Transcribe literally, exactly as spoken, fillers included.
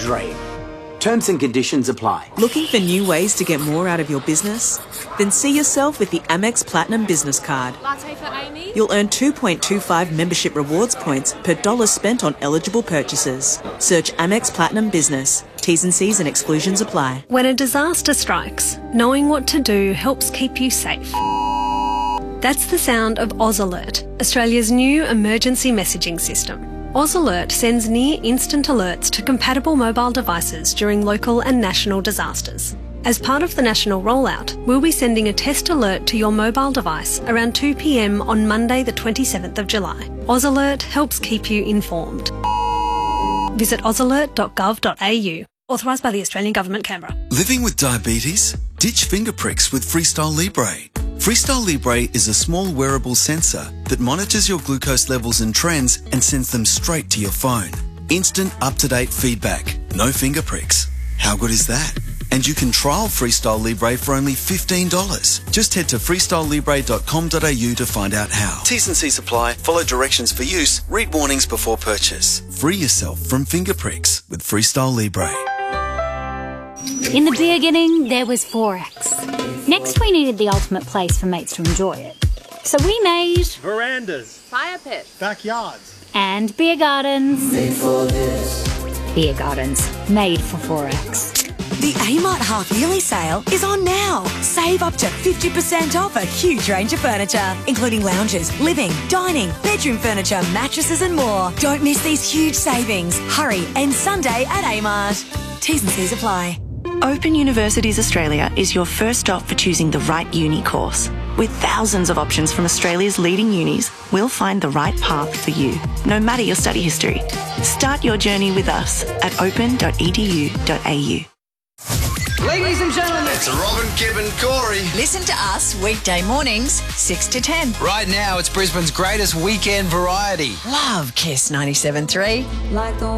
drain. Terms and conditions apply. Looking for new ways to get more out of your business? Then see yourself with the Amex Platinum Business Card. Latte for Amy? You'll earn two point two five membership rewards points per dollar spent on eligible purchases. Search Amex Platinum Business. T's and C's and exclusions apply. When a disaster strikes, knowing what to do helps keep you safe. That's the sound of Oz Alert, Australia's new emergency messaging system. Oz Alert sends near-instant alerts to compatible mobile devices during local and national disasters. As part of the national rollout, we'll be sending a test alert to your mobile device around two p m on Monday the twenty-seventh of July. Oz Alert helps keep you informed. Visit oz alert dot gov dot a u. Authorised by the Australian Government, Canberra. Living with diabetes? Ditch finger pricks with Freestyle Libre. Freestyle Libre is a small wearable sensor that monitors your glucose levels and trends and sends them straight to your phone. Instant, up-to-date feedback. No finger pricks. How good is that? And you can trial Freestyle Libre for only fifteen dollars. Just head to freestyle libre dot com dot a u to find out how. T's and C's apply. Follow directions for use. Read warnings before purchase. Free yourself from finger pricks with Freestyle Libre. In the beginning, there was Forex. Next, we needed the ultimate place for mates to enjoy it. So we made verandas, fire pits, backyards, and beer gardens. Made for this. Beer gardens, made for Forex. The Amart half-yearly sale is on now. Save up to fifty percent off a huge range of furniture, including lounges, living, dining, bedroom furniture, mattresses and more. Don't miss these huge savings. Hurry, end Sunday at Amart. T's and C's apply. Open Universities Australia is your first stop for choosing the right uni course. With thousands of options from Australia's leading unis, we'll find the right path for you, no matter your study history. Start your journey with us at open dot e d u dot a u. Ladies and gentlemen, it's Robin, Kib and Corey. Listen to us weekday mornings, six to ten. Right now, it's Brisbane's greatest weekend variety. Love Kiss ninety-seven point three. Like the